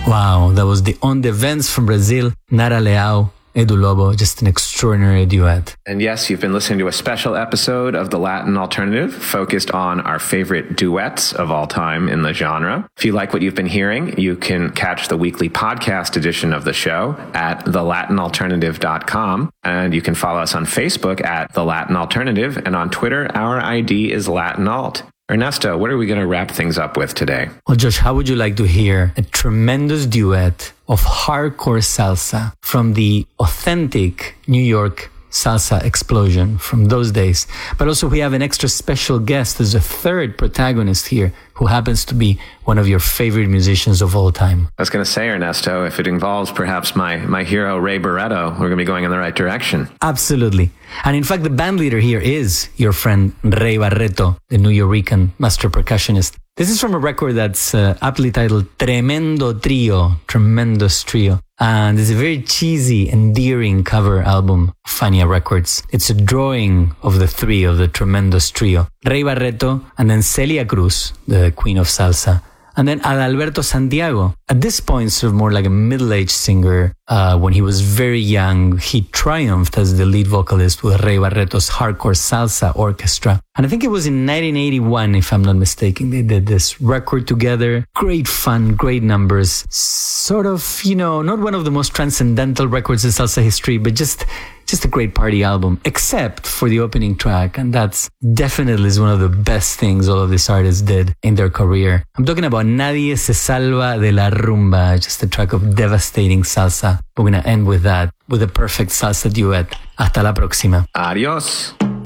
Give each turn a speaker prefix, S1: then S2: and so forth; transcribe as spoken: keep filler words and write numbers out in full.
S1: Wow, that was the On the Vents from Brazil, Nara Leao, Edu Lobo, just an extraordinary duet.
S2: And yes, you've been listening to a special episode of The Latin Alternative focused on our favorite duets of all time in the genre. If you like what you've been hearing, you can catch the weekly podcast edition of the show at the latin alternative dot com. And you can follow us on Facebook at The Latin Alternative. And on Twitter, our I D is Latin Alt. Ernesto, what are we going to wrap things up with today?
S1: Well, Josh, how would you like to hear a tremendous duet of hardcore salsa from the authentic New York salsa explosion from those days? But also we have an extra special guest as a third protagonist here who happens to be one of your favorite musicians of all time.
S2: I was going to say, Ernesto, if it involves perhaps my, my hero, Ray Barretto, we're going to be going in the right direction.
S1: Absolutely. And in fact, the band leader here is your friend Ray Barretto, the New Yorican master percussionist. This is from a record that's uh, aptly titled Tremendo Trio, Tremendous Trio. And it's a very cheesy, endearing cover album, Fania Records. It's a drawing of the three of the Tremendous Trio. Ray Barretto, and then Celia Cruz, the queen of salsa. And then Adalberto Santiago. At this point, sort of more like a middle-aged singer. Uh, when he was very young, he triumphed as the lead vocalist with Ray Barretto's Hardcore Salsa Orchestra. And I think it was in nineteen eighty-one, if I'm not mistaken, they did this record together. Great fun, great numbers. Sort of, you know, not one of the most transcendental records in salsa history, but just... Just a great party album, except for the opening track. And that's definitely is one of the best things all of these artists did in their career. I'm talking about Nadie Se Salva de la Rumba, just a track of devastating salsa. We're going to end with that, with a perfect salsa duet. Hasta la próxima.
S2: Adios.